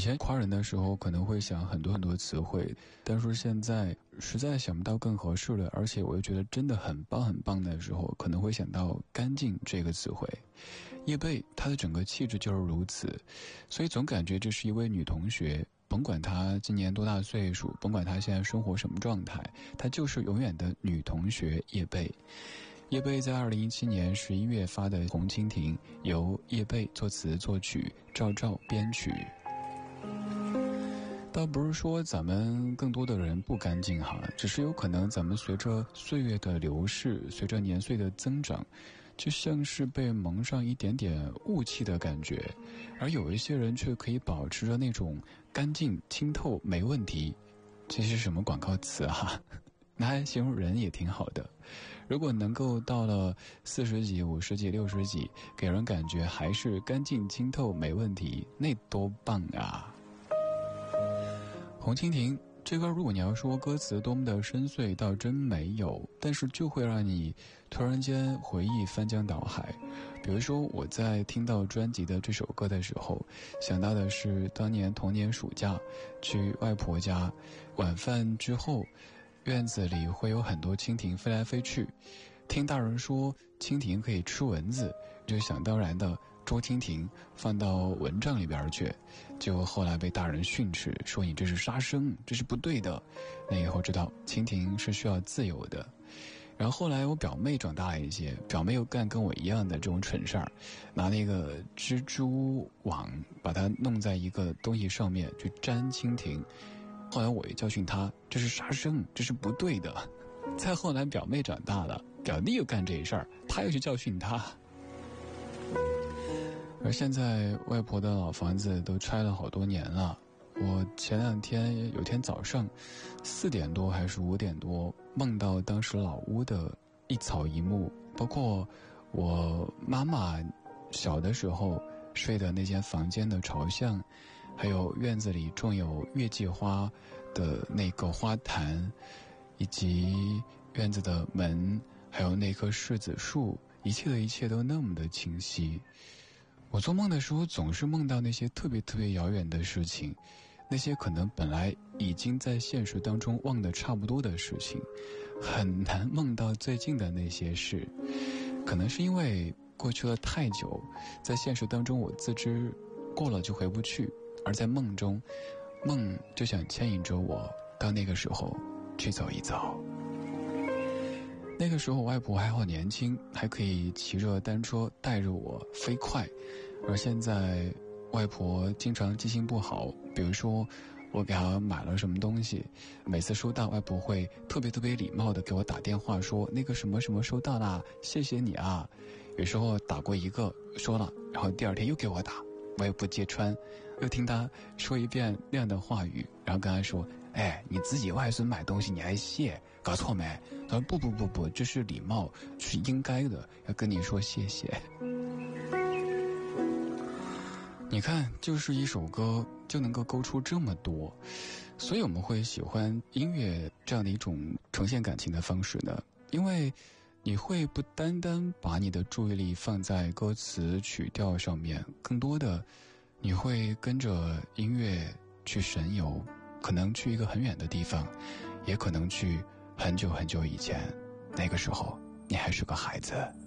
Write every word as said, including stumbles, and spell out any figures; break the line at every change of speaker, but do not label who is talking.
前夸人的时候可能会想很多很多词汇，但是现在实在想不到更合适的，而且我又觉得真的很棒很棒的时候，可能会想到干净这个词汇。叶蓓她的整个气质就是如此，所以总感觉这是一位女同学，甭管她今年多大岁数，甭管她现在生活什么状态，她就是永远的女同学叶蓓。叶蓓在二零一七年十一月发的《红蜻蜓》，由叶蓓作词作曲，赵照编曲。倒不是说咱们更多的人不干净哈，只是有可能咱们随着岁月的流逝，随着年岁的增长，就像是被蒙上一点点雾气的感觉，而有一些人却可以保持着那种干净清透没问题。这是什么广告词啊？拿来形容人也挺好的。如果能够到了四十几、五十几、六十几，给人感觉还是干净清透没问题，那多棒啊！红蜻蜓这歌，如果你要说歌词多么的深邃，倒真没有，但是就会让你突然间回忆翻江倒海。比如说我在听到专辑的这首歌的时候，想到的是当年童年暑假去外婆家，晚饭之后院子里会有很多蜻蜓飞来飞去，听大人说蜻蜓可以吃蚊子，就想当然的捉蜻蜓放到蚊帐里边去，结果后来被大人训斥，说你这是杀生，这是不对的。那以后知道蜻蜓是需要自由的。然后后来我表妹长大了一些，表妹又干跟我一样的这种蠢事儿，拿那个蜘蛛网把它弄在一个东西上面去粘蜻蜓，后来我也教训他，这是杀生，这是不对的。再后来表妹长大了，表弟又干这事儿，他又去教训他。而现在外婆的老房子都拆了好多年了，我前两天有天早上四点多还是五点多，梦到当时老屋的一草一木，包括我妈妈小的时候睡的那间房间的朝向，还有院子里种有月季花的那个花坛，以及院子的门，还有那棵柿子树，一切的一切都那么的清晰。我做梦的时候总是梦到那些特别特别遥远的事情，那些可能本来已经在现实当中忘得差不多的事情，很难梦到最近的那些事。可能是因为过去了太久，在现实当中我自知过了就回不去，而在梦中，梦就想牵引着我到那个时候去走一走。那个时候我外婆还好年轻，还可以骑着单车带着我飞快，而现在外婆经常记性不好，比如说我给她买了什么东西，每次收到外婆会特别特别礼貌的给我打电话说那个什么什么收到啦，谢谢你啊。有时候打过一个说了，然后第二天又给我打，我也不揭穿，又听她说一遍那样的话语，然后跟她说，哎，你自己外孙买东西你还谢，搞错没？他说不不不不，这是礼貌，是应该的，要跟你说谢谢。你看，就是一首歌就能够勾出这么多，所以我们会喜欢音乐这样的一种呈现感情的方式呢，因为你会不单单把你的注意力放在歌词曲调上面，更多的你会跟着音乐去神游，可能去一个很远的地方，也可能去很久很久以前，那个时候你还是个孩子。